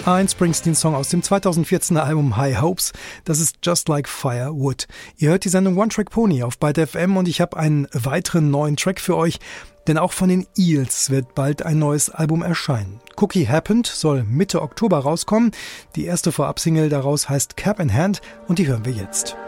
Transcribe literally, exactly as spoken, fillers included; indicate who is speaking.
Speaker 1: Ein Springsteen-Song aus dem zweitausendvierzehner Album High Hopes. Das ist Just Like Firewood. Ihr hört die Sendung One Track Pony auf Byte F M und ich habe einen weiteren neuen Track für euch, denn auch von den Eels wird bald ein neues Album erscheinen. Cookie Happened soll Mitte Oktober rauskommen. Die erste Vorabsingle daraus heißt Cap in Hand und die hören wir jetzt.